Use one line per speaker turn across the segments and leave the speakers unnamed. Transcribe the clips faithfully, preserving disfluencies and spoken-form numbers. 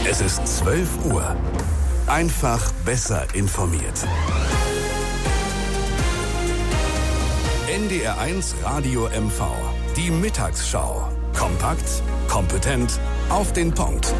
Es ist zwölf Uhr. Einfach besser informiert. N D R eins Radio M V. Die Mittagsschau. Kompakt, kompetent, auf den Punkt.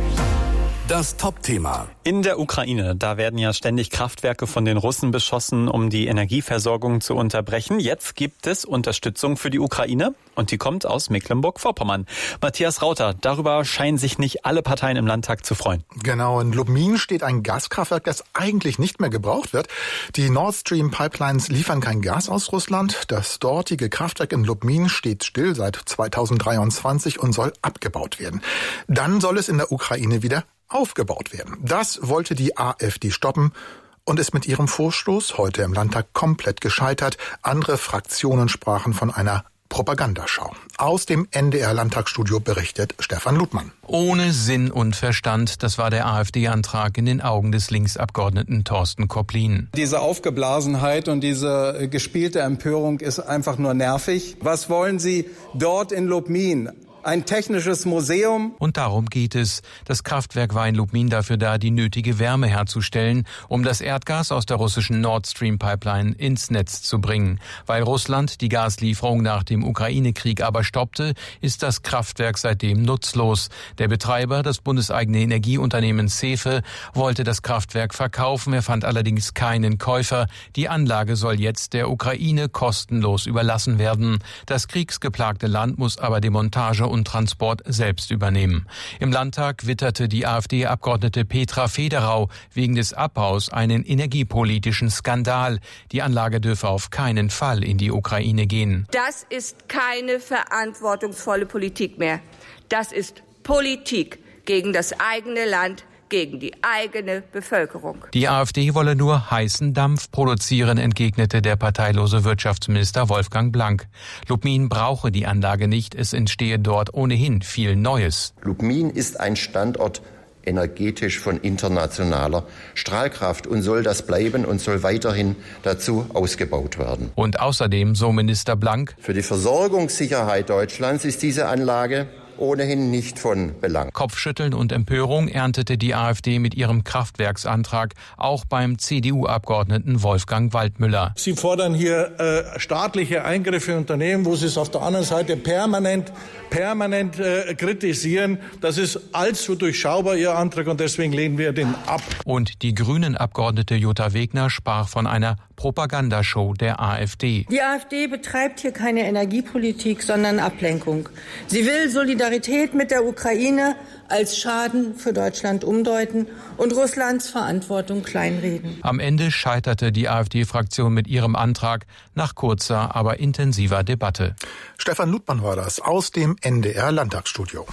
Das Top-Thema.
In der Ukraine, da werden ja ständig Kraftwerke von den Russen beschossen, um die Energieversorgung zu unterbrechen. Jetzt gibt es Unterstützung für die Ukraine und die kommt aus Mecklenburg-Vorpommern. Matthias Rauter, darüber scheinen sich nicht alle Parteien im Landtag zu freuen.
Genau, in Lubmin steht ein Gaskraftwerk, das eigentlich nicht mehr gebraucht wird. Die Nord Stream Pipelines liefern kein Gas aus Russland. Das dortige Kraftwerk in Lubmin steht still seit zweitausenddreiundzwanzig und soll abgebaut werden. Dann soll es in der Ukraine wieder aufgebaut werden. Das wollte die AfD stoppen und ist mit ihrem Vorstoß heute im Landtag komplett gescheitert. Andere Fraktionen sprachen von einer Propagandaschau. Aus dem N D R-Landtagsstudio berichtet Stefan Ludmann.
Ohne Sinn und Verstand, das war der AfD-Antrag in den Augen des Linksabgeordneten Thorsten Koplin.
Diese Aufgeblasenheit und diese gespielte Empörung ist einfach nur nervig. Was wollen Sie dort in Lubmin? Ein technisches Museum.
Und darum geht es. Das Kraftwerk war in Lubmin dafür da, die nötige Wärme herzustellen, um das Erdgas aus der russischen Nord Stream Pipeline ins Netz zu bringen. Weil Russland die Gaslieferung nach dem Ukraine-Krieg aber stoppte, ist das Kraftwerk seitdem nutzlos. Der Betreiber, das bundeseigene Energieunternehmen Sefe, wollte das Kraftwerk verkaufen. Er fand allerdings keinen Käufer. Die Anlage soll jetzt der Ukraine kostenlos überlassen werden. Das kriegsgeplagte Land muss aber Demontage und Transport selbst übernehmen. Im Landtag witterte die AfD-Abgeordnete Petra Federau wegen des Abbaus einen energiepolitischen Skandal. Die Anlage dürfe auf keinen Fall in die Ukraine gehen.
Das ist keine verantwortungsvolle Politik mehr. Das ist Politik gegen das eigene Land, gegen die eigene Bevölkerung.
Die AfD wolle nur heißen Dampf produzieren, entgegnete der parteilose Wirtschaftsminister Wolfgang Blank. Lubmin brauche die Anlage nicht, es entstehe dort ohnehin viel Neues.
Lubmin ist ein Standort energetisch von internationaler Strahlkraft und soll das bleiben und soll weiterhin dazu ausgebaut werden.
Und außerdem, so Minister Blank,
für die Versorgungssicherheit Deutschlands ist diese Anlage ohnehin nicht von Belang.
Kopfschütteln und Empörung erntete die AfD mit ihrem Kraftwerksantrag, auch beim C D U-Abgeordneten Wolfgang Waldmüller.
Sie fordern hier äh, staatliche Eingriffe in Unternehmen, wo Sie es auf der anderen Seite permanent, permanent äh, kritisieren. Das ist allzu durchschaubar, Ihr Antrag, und deswegen lehnen wir den ab.
Und die Grünen-Abgeordnete Jutta Wegner sprach von einer Propagandashow der AfD.
Die AfD betreibt hier keine Energiepolitik, sondern Ablenkung. Sie will Solidarität mit der Ukraine als Schaden für Deutschland umdeuten und Russlands Verantwortung kleinreden.
Am Ende scheiterte die AfD-Fraktion mit ihrem Antrag nach kurzer, aber intensiver Debatte.
Stefan Ludmann war das aus dem N D R-Landtagsstudio.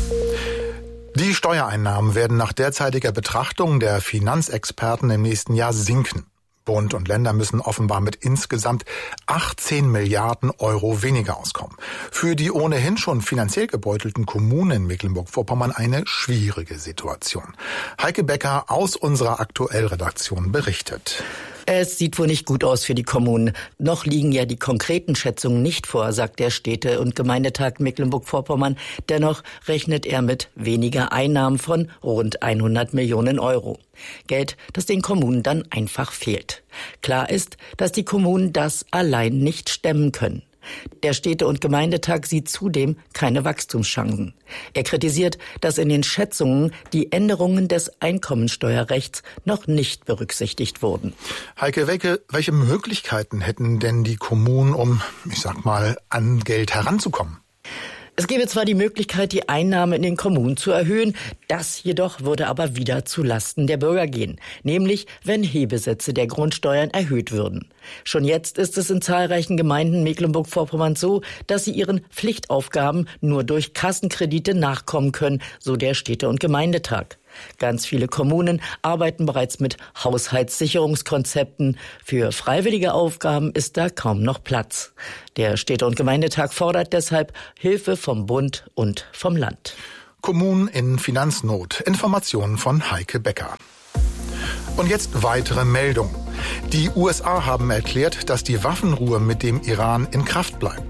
Die Steuereinnahmen werden nach derzeitiger Betrachtung der Finanzexperten im nächsten Jahr sinken. Bund und Länder müssen offenbar mit insgesamt achtzehn Milliarden Euro weniger auskommen. Für die ohnehin schon finanziell gebeutelten Kommunen in Mecklenburg-Vorpommern eine schwierige Situation. Heike Becker aus unserer Aktuellredaktion berichtet.
Es sieht wohl nicht gut aus für die Kommunen. Noch liegen ja die konkreten Schätzungen nicht vor, sagt der Städte- und Gemeindetag Mecklenburg-Vorpommern. Dennoch rechnet er mit weniger Einnahmen von rund hundert Millionen Euro. Geld, das den Kommunen dann einfach fehlt. Klar ist, dass die Kommunen das allein nicht stemmen können. Der Städte- und Gemeindetag sieht zudem keine Wachstumschancen. Er kritisiert, dass in den Schätzungen die Änderungen des Einkommensteuerrechts noch nicht berücksichtigt wurden.
Heike, welche, welche Möglichkeiten hätten denn die Kommunen, um, ich sag mal, an Geld heranzukommen?
Es gäbe zwar die Möglichkeit, die Einnahmen in den Kommunen zu erhöhen, das jedoch würde aber wieder zu Lasten der Bürger gehen, nämlich wenn Hebesätze der Grundsteuern erhöht würden. Schon jetzt ist es in zahlreichen Gemeinden Mecklenburg-Vorpommern so, dass sie ihren Pflichtaufgaben nur durch Kassenkredite nachkommen können, so der Städte- und Gemeindetag. Ganz viele Kommunen arbeiten bereits mit Haushaltssicherungskonzepten. Für freiwillige Aufgaben ist da kaum noch Platz. Der Städte- und Gemeindetag fordert deshalb Hilfe vom Bund und vom Land.
Kommunen in Finanznot. Informationen von Heike Becker. Und jetzt weitere Meldungen. Die U S A haben erklärt, dass die Waffenruhe mit dem Iran in Kraft bleibt.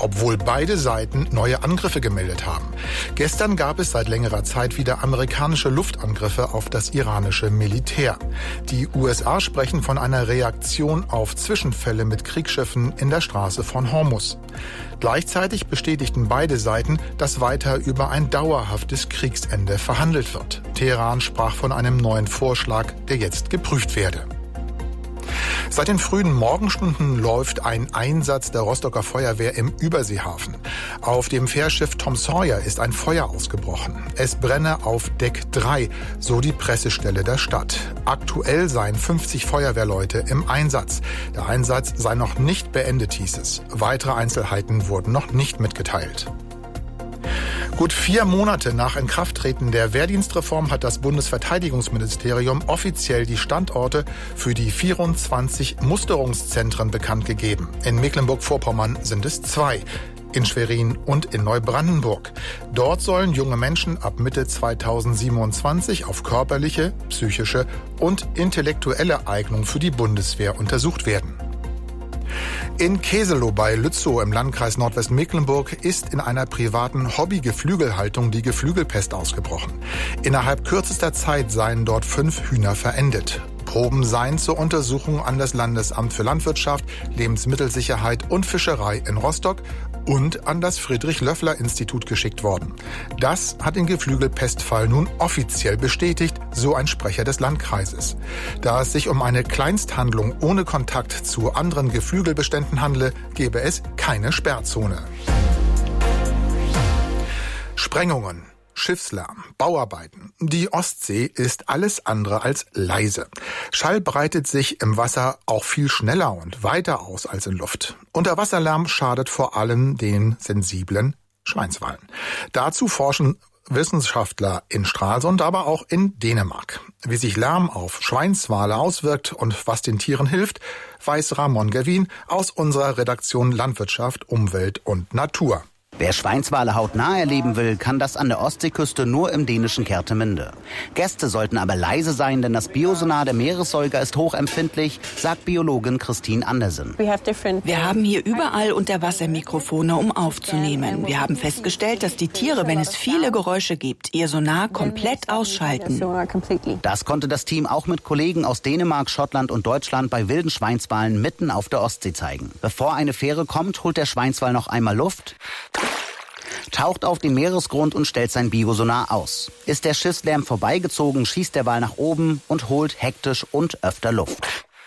obwohl beide Seiten neue Angriffe gemeldet haben. Gestern gab es seit längerer Zeit wieder amerikanische Luftangriffe auf das iranische Militär. Die U S A sprechen von einer Reaktion auf Zwischenfälle mit Kriegsschiffen in der Straße von Hormuz. Gleichzeitig bestätigten beide Seiten, dass weiter über ein dauerhaftes Kriegsende verhandelt wird. Teheran sprach von einem neuen Vorschlag, der jetzt geprüft werde. Seit den frühen Morgenstunden läuft ein Einsatz der Rostocker Feuerwehr im Überseehafen. Auf dem Fährschiff Tom Sawyer ist ein Feuer ausgebrochen. Es brenne auf Deck drei, so die Pressestelle der Stadt. Aktuell seien fünfzig Feuerwehrleute im Einsatz. Der Einsatz sei noch nicht beendet, hieß es. Weitere Einzelheiten wurden noch nicht mitgeteilt. Gut vier Monate nach Inkrafttreten der Wehrdienstreform hat das Bundesverteidigungsministerium offiziell die Standorte für die vierundzwanzig Musterungszentren bekannt gegeben. In Mecklenburg-Vorpommern sind es zwei, in Schwerin und in Neubrandenburg. Dort sollen junge Menschen ab Mitte zweitausendsiebenundzwanzig auf körperliche, psychische und intellektuelle Eignung für die Bundeswehr untersucht werden. In Keselow bei Lützow im Landkreis Nordwestmecklenburg ist in einer privaten Hobby-Geflügelhaltung die Geflügelpest ausgebrochen. Innerhalb kürzester Zeit seien dort fünf Hühner verendet. Proben seien zur Untersuchung an das Landesamt für Landwirtschaft, Lebensmittelsicherheit und Fischerei in Rostock und an das Friedrich-Löffler-Institut geschickt worden. Das hat den Geflügelpestfall nun offiziell bestätigt, so ein Sprecher des Landkreises. Da es sich um eine Kleinsthandlung ohne Kontakt zu anderen Geflügelbeständen handle, gebe es keine Sperrzone. Sprengungen, Schiffslärm, Bauarbeiten. Die Ostsee ist alles andere als leise. Schall breitet sich im Wasser auch viel schneller und weiter aus als in Luft. Unterwasserlärm schadet vor allem den sensiblen Schweinswalen. Dazu forschen Wissenschaftler in Stralsund, aber auch in Dänemark. Wie sich Lärm auf Schweinswale auswirkt und was den Tieren hilft, weiß Ramon Gerwin aus unserer Redaktion Landwirtschaft, Umwelt und Natur.
Wer Schweinswale hautnah erleben will, kann das an der Ostseeküste nur im dänischen Kertemünde. Gäste sollten aber leise sein, denn das Biosonar der Meeressäuger ist hochempfindlich, sagt Biologin Christine Andersen.
Wir haben hier überall Unterwassermikrofone, um aufzunehmen. Wir haben festgestellt, dass die Tiere, wenn es viele Geräusche gibt, ihr Sonar komplett ausschalten.
Das konnte das Team auch mit Kollegen aus Dänemark, Schottland und Deutschland bei wilden Schweinswalen mitten auf der Ostsee zeigen. Bevor eine Fähre kommt, holt der Schweinswal noch einmal Luft, taucht auf den Meeresgrund und stellt sein Biosonar aus. Ist der Schiffslärm vorbeigezogen, schießt der Wal nach oben und holt hektisch und öfter Luft.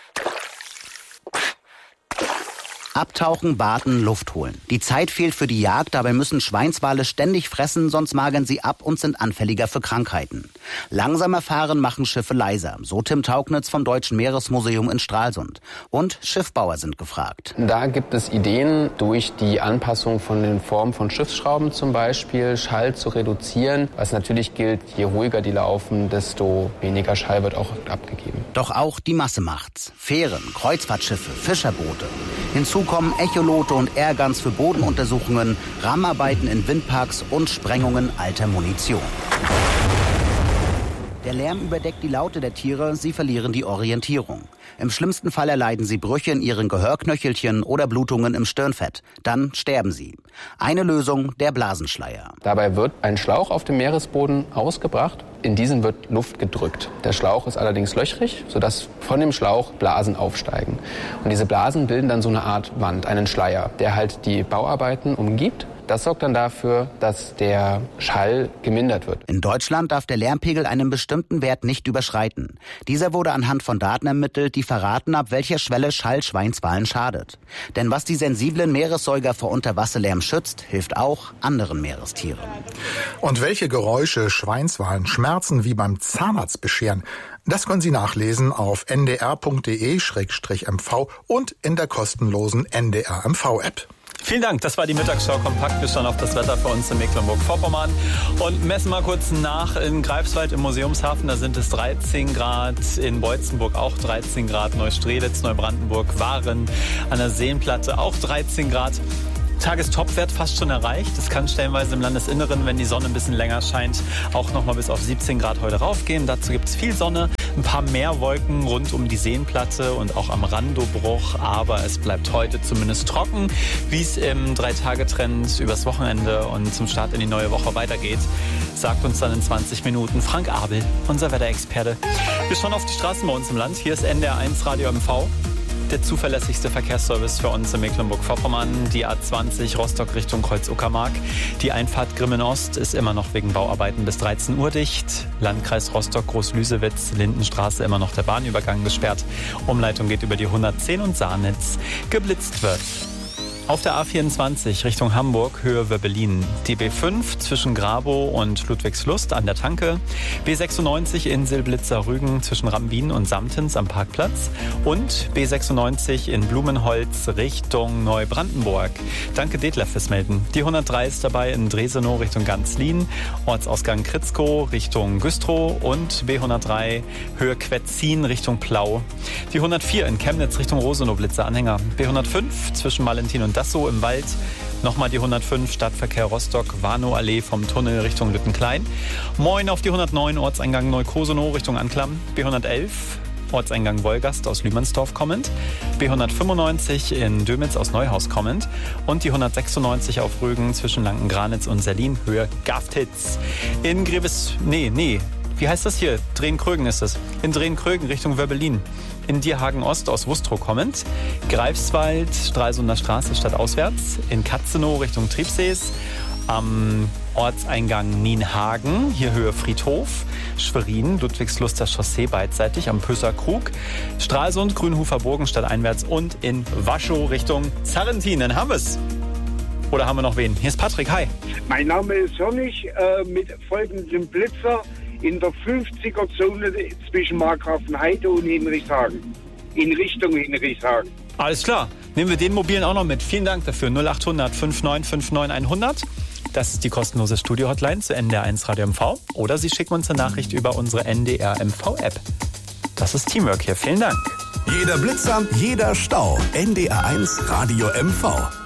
Abtauchen, warten, Luft holen. Die Zeit fehlt für die Jagd, dabei müssen Schweinswale ständig fressen, sonst magern sie ab und sind anfälliger für Krankheiten. Langsamer fahren machen Schiffe leiser, so Tim Taugnitz vom Deutschen Meeresmuseum in Stralsund. Und Schiffbauer sind gefragt.
Da gibt es Ideen, durch die Anpassung von den Formen von Schiffsschrauben zum Beispiel, Schall zu reduzieren. Was natürlich gilt, je ruhiger die laufen, desto weniger Schall wird auch abgegeben.
Doch auch die Masse macht's. Fähren, Kreuzfahrtschiffe, Fischerboote. Hinzu kommen Echolote und Airguns für Bodenuntersuchungen, Rahmenarbeiten in Windparks und Sprengungen alter Munition. Der Lärm überdeckt die Laute der Tiere, sie verlieren die Orientierung. Im schlimmsten Fall erleiden sie Brüche in ihren Gehörknöchelchen oder Blutungen im Stirnfett. Dann sterben sie. Eine Lösung, der Blasenschleier.
Dabei wird ein Schlauch auf dem Meeresboden ausgebracht. In diesen wird Luft gedrückt. Der Schlauch ist allerdings löchrig, sodass von dem Schlauch Blasen aufsteigen. Und diese Blasen bilden dann so eine Art Wand, einen Schleier, der halt die Bauarbeiten umgibt. Das sorgt dann dafür, dass der Schall gemindert wird.
In Deutschland darf der Lärmpegel einen bestimmten Wert nicht überschreiten. Dieser wurde anhand von Daten ermittelt, die verraten, ab welcher Schwelle Schall Schweinswalen schadet. Denn was die sensiblen Meeressäuger vor Unterwasserlärm schützt, hilft auch anderen Meerestieren.
Und welche Geräusche Schweinswalen Schmerzen wie beim Zahnarzt bescheren, das können Sie nachlesen auf n d r punkt d e schrägstrich m v und in der kostenlosen N D R M V-App.
Vielen Dank, das war die Mittagsschau kompakt. Wir schauen auf das Wetter für uns in Mecklenburg-Vorpommern und messen mal kurz nach in Greifswald im Museumshafen. Da sind es dreizehn Grad, in Beutzenburg auch dreizehn Grad, Neustrelitz, Neubrandenburg, Waren an der Seenplatte auch dreizehn Grad. Tagestopwert fast schon erreicht. Es kann stellenweise im Landesinneren, wenn die Sonne ein bisschen länger scheint, auch noch mal bis auf siebzehn Grad heute raufgehen. Dazu gibt es viel Sonne, ein paar mehr Wolken rund um die Seenplatte und auch am Randobruch. Aber es bleibt heute zumindest trocken, wie es im Drei-Tage-Trend übers Wochenende und zum Start in die neue Woche weitergeht, sagt uns dann in zwanzig Minuten Frank Abel, unser Wetterexperte. Wir schauen auf die Straßen bei uns im Land. Hier ist N D R eins Radio M V. Der zuverlässigste Verkehrsservice für uns in Mecklenburg-Vorpommern. Die A zwanzig Rostock Richtung Kreuz-Uckermark. Die Einfahrt Grimmen-Ost ist immer noch wegen Bauarbeiten bis dreizehn Uhr dicht. Landkreis Rostock, Groß-Lüsewitz, Lindenstraße immer noch der Bahnübergang gesperrt. Umleitung geht über die hundertzehn und Saarnitz. Geblitzt wird. Auf der A vierundzwanzig Richtung Hamburg, Höhe Wöbbelin. Die B fünf zwischen Grabow und Ludwigslust an der Tanke. B sechsundneunzig in Silblitzer-Rügen zwischen Rambin und Samtens am Parkplatz. Und B sechsundneunzig in Blumenholz Richtung Neubrandenburg. Danke Detlef fürs Melden. Die hundertdrei ist dabei in Dresenow Richtung Ganzlin. Ortsausgang Kritzkow Richtung Güstrow. Und B hundertdrei Höhe Quetzin Richtung Plau. Die hundertvier in Chemnitz Richtung Rosenow Blitzer Anhänger. B hundertfünf zwischen Valentin und Dassow im Wald. Nochmal die hundertfünf Stadtverkehr Rostock, Warnow-Allee vom Tunnel Richtung Lüttenklein. Moin auf die hundertneun Ortseingang Neukosenow Richtung Anklam. B hundertelf Ortseingang Wolgast aus Lühmannsdorf kommend. B hundertfünfundneunzig in Dömitz aus Neuhaus kommend. Und die hundertsechsundneunzig auf Rügen zwischen Lanken-Granitz und Serlin Höhe Gaftitz. In Greves... Nee, nee. Wie heißt das hier? Drehen-Krögen ist es. In Drehen-Krögen Richtung Wöbbelin. In Dierhagen-Ost aus Wustrow kommend. Greifswald, Stralsunder Straße stadtauswärts. In Katzenow Richtung Triebsees. Am Ortseingang Nienhagen, hier Höhe Friedhof. Schwerin, Ludwigsluster Chaussee beidseitig am Pösser Krug. Stralsund, Grünhofer Burgen stadteinwärts und in Waschow Richtung Zarrentin. Dann haben wir es. Oder haben wir noch wen? Hier ist Patrick, hi.
Mein Name ist Sonnig, äh, mit folgendem Blitzer in der fünfziger-Zone zwischen Markgrafenheide und Hinrichshagen. In Richtung Hinrichshagen.
Alles klar. Nehmen wir den mobilen auch noch mit. Vielen Dank dafür. null achthundert fünfundneunzig neunundfünfzig hundert. Das ist die kostenlose Studio-Hotline zu N D R eins Radio M V. Oder Sie schicken uns eine Nachricht über unsere N D R M V-App. Das ist Teamwork hier. Vielen Dank.
Jeder Blitzer, jeder Stau. N D R eins Radio M V.